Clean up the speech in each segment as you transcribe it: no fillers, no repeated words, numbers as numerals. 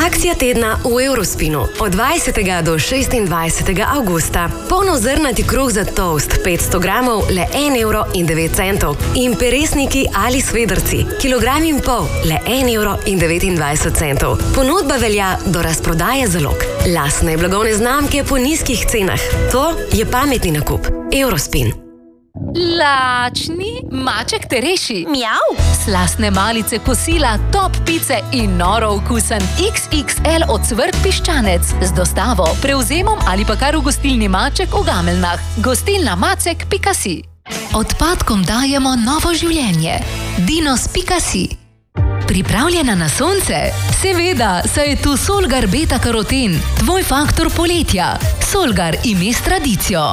Akcija tedna v Eurospinu od 20. do 26. avgusta. Polnozrnati kruh za toast 500 gramov le 1,09 € in peresniki ali svedrci kilogram in pol le 1,29 €. Ponudba velja do razprodaje zalog. Lastne blagovne znamke po nizkih cenah. To je pametni nakup. Eurospin. Lačni maček te reši. Mjav. Slastne malice kosila, top pice in noro okusen XXL ocvrt piščanec. Z dostavo, prevzemom ali pa kar v gostilni Maček v Gameljnah. Gostilna Macek.si. Odpadkom dajemo novo življenje. Dinos.si. Pripravljena na sonce? Seveda, saj je tu Solgar beta karoten, tvoj faktor poletja. Solgar ime s tradicijo.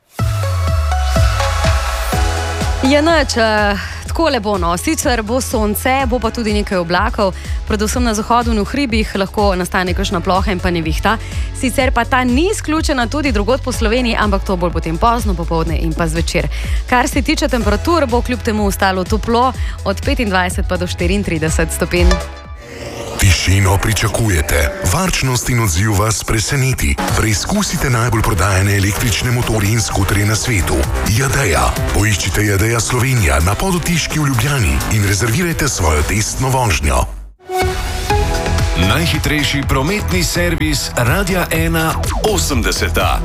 Je nič, tako lepo, no. Sicer bo sonce, bo pa tudi nekaj oblakov, predvsem na zahodu in v hribih lahko nastane kakšna ploha in pa nevihta. Sicer pa ta ni izključena tudi drugod po Sloveniji, ampak to bolj potem pozno, popoldne in pa zvečer. Kar se tiče temperatur, bo kljub temu ostalo toplo od 25 pa do 34 stopinj. Tišino pričakujete, varčnost in odziv vas preseneti. Preizkusite najbolj prodajane električne motorje in skuterje na svetu. Jadeja. Poiščite Jadeja Slovenija na Podotiški v Ljubljani in rezervirajte svojo testno vožnjo. Najhitrejši prometni servis Radia 1 80.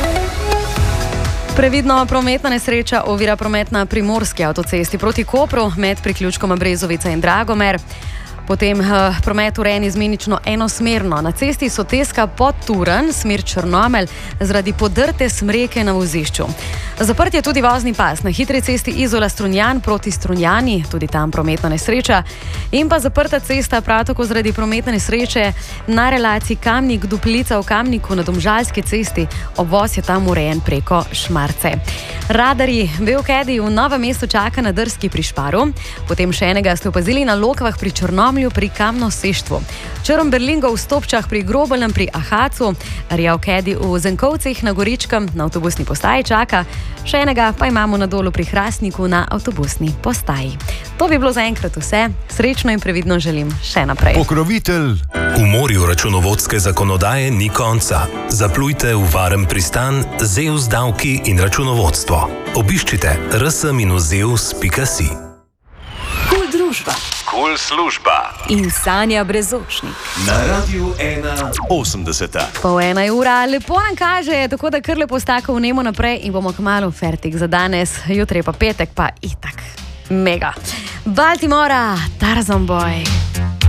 Previdno, prometna nesreča ovira promet na primorski avtocesti proti Kopru med priključkoma Brezovica in Dragomer. Potem promet urejen izmenično enosmerno. Na cesti Soteska Podturen, smer Črnomelj, zaradi podrte smreke na vozišču. Zaprt je tudi vozni pas na hitri cesti Izola Strunjan proti Strunjani, tudi tam prometna nesreča. In pa zaprta cesta prav tako zaradi prometne nesreče na relaciji Kamnik-Duplica v Kamniku na Domžalski cesti. Obvoz je tam urejen preko Šmarce. Radarji Beokedi v Novem mestu čaka na Drski pri Šparu. Potem še enega ste opazili na Lokvah pri Črnomlju pri Kamnoseštvu. Črn-Berlingo v Stopčah pri Grobelnem pri Ahacu. Rjavkedi v Zenkovcih na Goričkem na avtobusni postaji čaka. Še enega pa imamo na Dolu pri Hrastniku na avtobusni postaji. To bi bilo zaenkrat vse. Srečno in previdno želim še naprej. Pokrovitelj. V morju računovodske zakonodaje ni konca. Zaplujte v varen pristan Zeus davki in računovodstvo. Obiščite rs-zeus.si. Kul družba. Kul služba. In Sanja Brezočnik. Na Radiu 1 80. Pol 1 ura, lepo nam kaže, tako da kar lepo stako vnemo naprej in bomo kmalu fertik za danes, jutri pa petek pa itak. Mega. Baltimora, Tarzan Boy.